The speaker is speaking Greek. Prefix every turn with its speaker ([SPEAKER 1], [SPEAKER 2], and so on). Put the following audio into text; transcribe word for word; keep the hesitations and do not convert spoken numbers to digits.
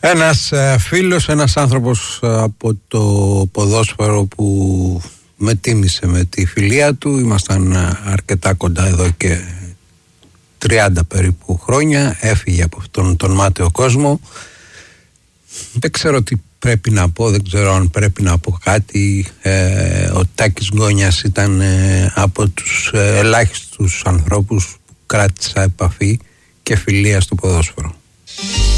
[SPEAKER 1] Ένας ε, φίλος, ένας άνθρωπος ε, από το ποδόσφαιρο που με τίμησε με τη φιλία του. Ήμασταν ε, αρκετά κοντά εδώ και τριάντα περίπου χρόνια. Έφυγε από αυτόν τον μάταιο κόσμο. Δεν ξέρω τι πρέπει να πω, δεν ξέρω αν πρέπει να πω κάτι. Ε, ο Τάκης Γκόνιας ήταν ε, από τους ε, ελάχιστους ανθρώπους που κράτησα επαφή και φιλία στο ποδόσφαιρο.